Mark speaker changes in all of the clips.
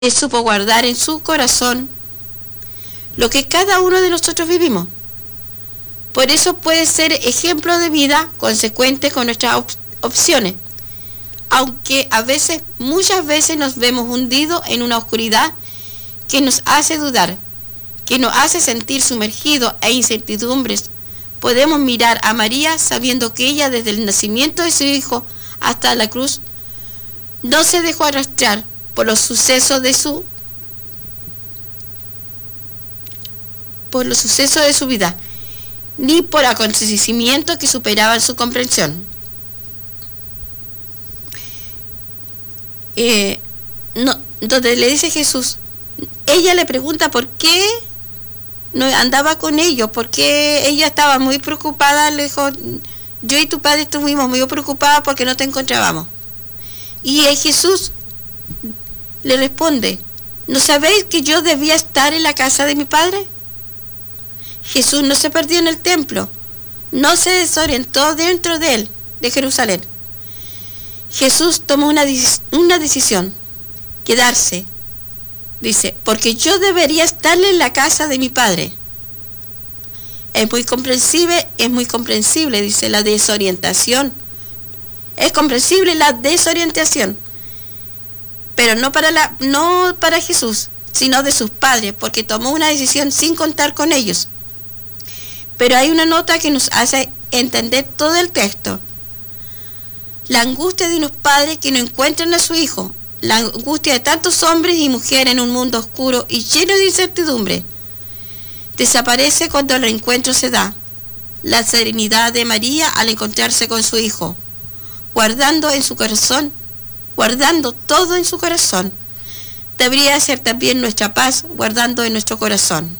Speaker 1: supo guardar en su corazón lo que cada uno de nosotros vivimos. Por eso puede ser ejemplo de vida consecuente con nuestras opciones, aunque a veces, muchas veces nos vemos hundidos en una oscuridad que nos hace dudar, que nos hace sentir sumergidos en incertidumbres. Podemos mirar a María sabiendo que ella, desde el nacimiento de su hijo hasta la cruz, no se dejó arrastrar por los sucesos de su vida, ni por acontecimientos que superaban su comprensión. Donde le dice Jesús, ella le pregunta por qué no andaba con ellos, porque ella estaba muy preocupada. Le dijo, yo y tu padre estuvimos muy preocupados porque no te encontrábamos. Y Jesús le responde, ¿no sabéis que yo debía estar en la casa de mi padre? Jesús no se perdió en el templo, no se desorientó dentro de él, de Jerusalén. Jesús tomó una decisión, quedarse. Dice, porque yo debería estar en la casa de mi padre. Es muy comprensible, dice, la desorientación. Es comprensible la desorientación, pero no para Jesús, sino de sus padres, porque tomó una decisión sin contar con ellos. Pero hay una nota que nos hace entender todo el texto. La angustia de unos padres que no encuentran a su hijo, la angustia de tantos hombres y mujeres en un mundo oscuro y lleno de incertidumbre, desaparece cuando el reencuentro se da. La serenidad de María al encontrarse con su hijo, guardando todo en su corazón, debería ser también nuestra paz, guardando en nuestro corazón.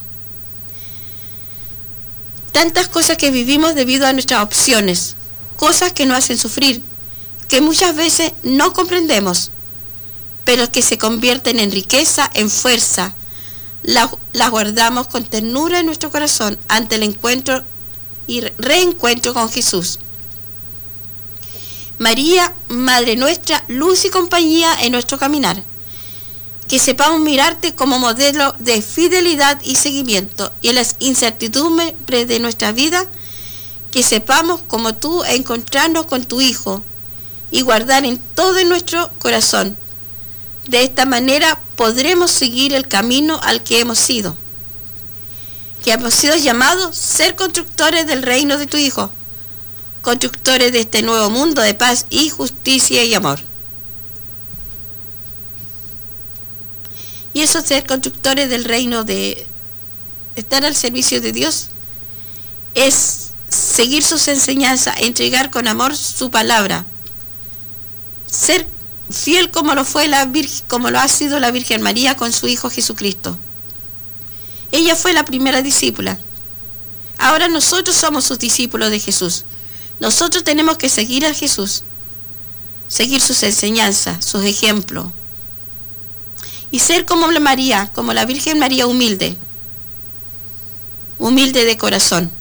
Speaker 1: Tantas cosas que vivimos debido a nuestras opciones, cosas que nos hacen sufrir, que muchas veces no comprendemos, pero que se convierten en riqueza, en fuerza. Las guardamos con ternura en nuestro corazón ante el encuentro y reencuentro con Jesús. María, Madre nuestra, luz y compañía en nuestro caminar. Que sepamos mirarte como modelo de fidelidad y seguimiento, y en las incertidumbres de nuestra vida, que sepamos como tú encontrarnos con tu Hijo y guardar en todo en nuestro corazón. De esta manera podremos seguir el camino al que hemos sido llamados ser constructores del reino de tu Hijo, constructores de este nuevo mundo de paz y justicia y amor. Y eso, ser constructores del reino, de estar al servicio de Dios, es seguir sus enseñanzas, entregar con amor su palabra, ser fiel como lo ha sido la Virgen María con su Hijo Jesucristo. Ella fue la primera discípula. Ahora nosotros somos sus discípulos de Jesús. Nosotros tenemos que seguir a Jesús, seguir sus enseñanzas, sus ejemplos, y ser como la Virgen María, humilde de corazón.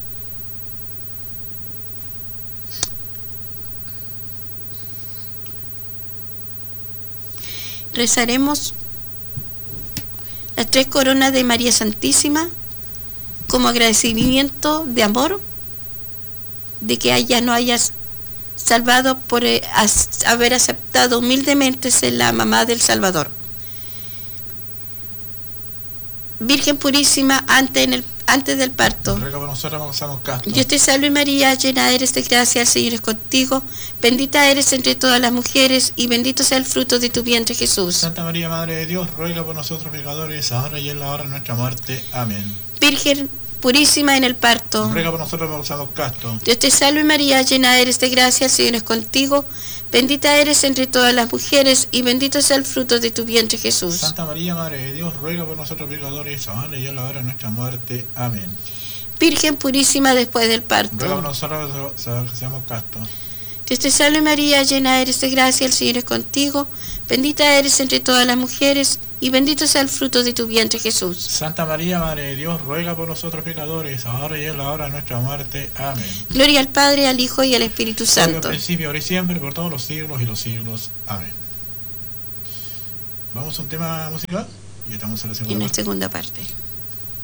Speaker 1: Rezaremos las 3 coronas de María Santísima como agradecimiento de amor, de que ella nos haya salvado por haber aceptado humildemente ser la mamá del Salvador. Virgen purísima, antes del parto, Dios te salve María, llena eres de gracia, el Señor es contigo, bendita eres entre todas las mujeres y bendito sea el fruto de tu vientre, Jesús.
Speaker 2: Santa María, Madre de Dios, ruega por nosotros pecadores, ahora y en la hora de nuestra muerte. Amén.
Speaker 1: Virgen purísima en el parto,
Speaker 2: ruega por nosotros que somos castos.
Speaker 1: Dios te salve María, llena eres de gracia, el Señor es contigo, bendita eres entre todas las mujeres y bendito sea el fruto de tu vientre, Jesús.
Speaker 2: Santa María, Madre de Dios, ruega por nosotros pecadores, ahora y en la hora de nuestra muerte. Amén.
Speaker 1: Virgen purísima después del parto,
Speaker 2: ruega por nosotros que seamos castos.
Speaker 1: Dios te salve María, llena eres de gracia, el Señor es contigo, bendita eres entre todas las mujeres y bendito sea el fruto de tu vientre, Jesús.
Speaker 2: Santa María, Madre de Dios, ruega por nosotros pecadores, ahora y en la hora de nuestra muerte. Amén.
Speaker 1: Gloria al Padre, al Hijo y al Espíritu Santo.
Speaker 2: Al principio, ahora y siempre, por todos los siglos y los siglos. Amén. Vamos a un tema musical y estamos en la segunda
Speaker 1: en la
Speaker 2: parte.
Speaker 1: segunda parte.